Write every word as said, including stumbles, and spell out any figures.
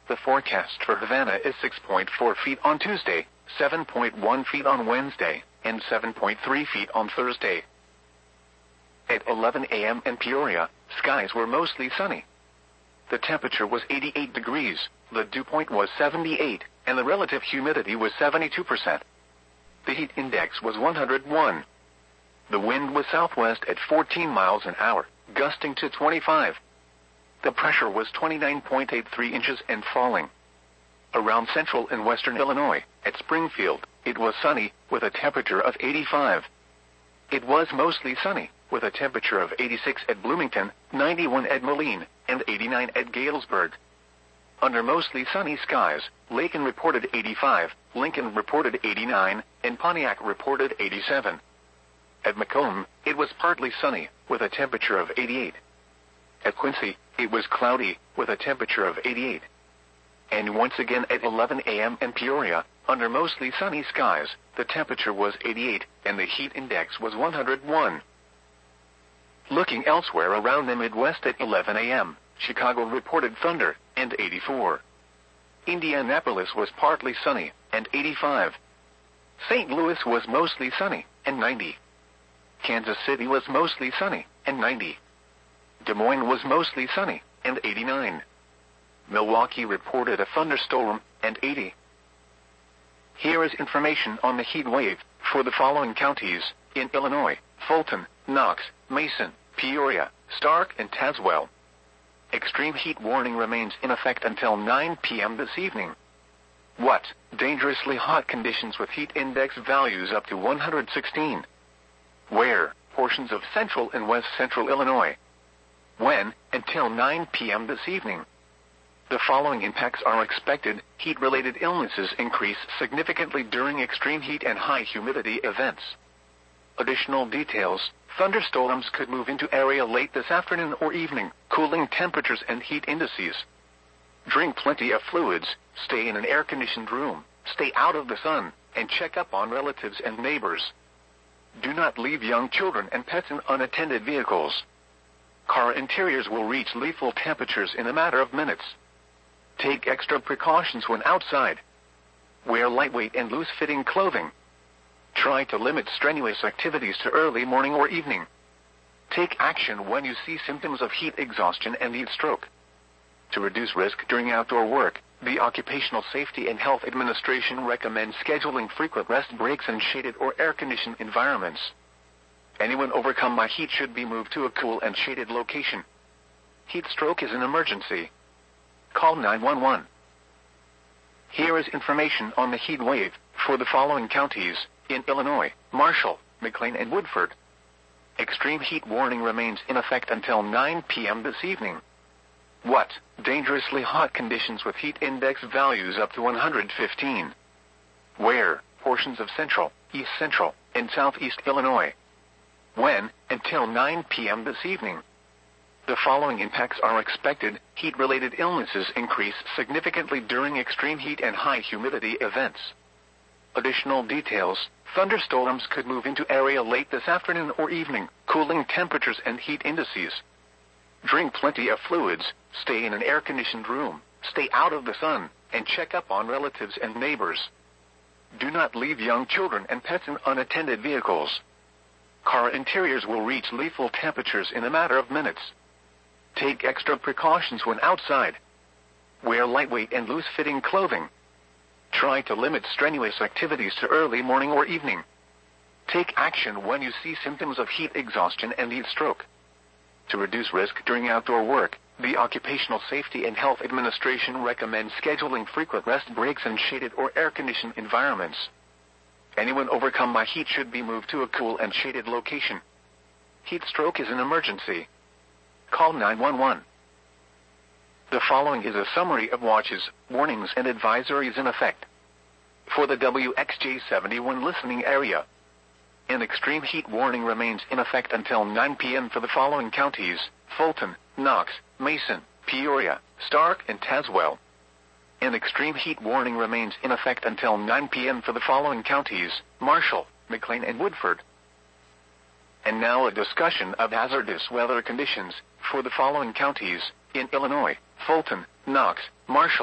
The forecast for Havana is six point four feet on Tuesday, seven point one feet on Wednesday, and seven point three feet on Thursday. At eleven a m in Peoria, skies were mostly sunny. The temperature was eighty-eight degrees, the dew point was seventy-eight, and the relative humidity was seventy-two percent. The heat index was one hundred one. The wind was southwest at fourteen miles an hour, gusting to twenty-five. The pressure was twenty-nine point eight three inches and falling. Around central and western Illinois, at Springfield, it was sunny, with a temperature of eighty-five. It was mostly sunny, with a temperature of eighty-six at Bloomington, ninety-one at Moline, and eighty-nine at Galesburg. Under mostly sunny skies, Macon reported eighty-five, Lincoln reported eighty-nine, and Pontiac reported eighty-seven. At Macomb, it was partly sunny, with a temperature of eighty-eight. At Quincy, it was cloudy, with a temperature of eighty-eight. And once again at eleven a m in Peoria, under mostly sunny skies, the temperature was eighty-eight, and the heat index was one hundred one. Looking elsewhere around the Midwest at eleven a m, Chicago reported thunder, and eighty-four. Indianapolis was partly sunny, and eighty-five. Saint Louis was mostly sunny, and ninety. Kansas City was mostly sunny, and ninety. Des Moines was mostly sunny, and eighty-nine. Milwaukee reported a thunderstorm, and eighty. Here is information on the heat wave for the following counties in Illinois: Fulton, Knox, Mason, Peoria, Stark, and Tazewell. Extreme heat warning remains in effect until nine p m this evening. What? Dangerously hot conditions with heat index values up to one hundred sixteen. Where? Portions of central and west central Illinois. When? Until nine p m this evening. The following impacts are expected. Heat-related illnesses increase significantly during extreme heat and high humidity events. Additional details: thunderstorms could move into area late this afternoon or evening, cooling temperatures and heat indices. Drink plenty of fluids, stay in an air-conditioned room, stay out of the sun, and check up on relatives and neighbors. Do not leave young children and pets in unattended vehicles. Car interiors will reach lethal temperatures in a matter of minutes. Take extra precautions when outside. Wear lightweight and loose-fitting clothing. Try to limit strenuous activities to early morning or evening. Take action when you see symptoms of heat exhaustion and heat stroke. To reduce risk during outdoor work, the Occupational Safety and Health Administration recommends scheduling frequent rest breaks in shaded or air-conditioned environments. Anyone overcome by heat should be moved to a cool and shaded location. Heat stroke is an emergency. Call nine one one. Here is information on the heat wave for the following counties in Illinois: Marshall, McLean, and Woodford. Extreme heat warning remains in effect until nine p m this evening. What? Dangerously hot conditions with heat index values up to one hundred fifteen. Where? Portions of central, east central, and southeast Illinois. When? Until nine p m this evening. The following impacts are expected. Heat-related illnesses increase significantly during extreme heat and high humidity events. Additional details: thunderstorms could move into area late this afternoon or evening, cooling temperatures and heat indices. Drink plenty of fluids, stay in an air-conditioned room, stay out of the sun, and check up on relatives and neighbors. Do not leave young children and pets in unattended vehicles. Car interiors will reach lethal temperatures in a matter of minutes. Take extra precautions when outside. Wear lightweight and loose-fitting clothing. Try to limit strenuous activities to early morning or evening. Take action when you see symptoms of heat exhaustion and heat stroke. To reduce risk during outdoor work, the Occupational Safety and Health Administration recommends scheduling frequent rest breaks in shaded or air-conditioned environments. Anyone overcome by heat should be moved to a cool and shaded location. Heat stroke is an emergency. Call nine one one. The following is a summary of watches, warnings, and advisories in effect for the W X J seventy-one listening area. An extreme heat warning remains in effect until nine p m for the following counties: Fulton, Knox, Mason, Peoria, Stark, and Tazewell. An extreme heat warning remains in effect until nine p m for the following counties: Marshall, McLean, and Woodford. And now a discussion of hazardous weather conditions for the following counties in Illinois: Fulton, Knox, Marshall,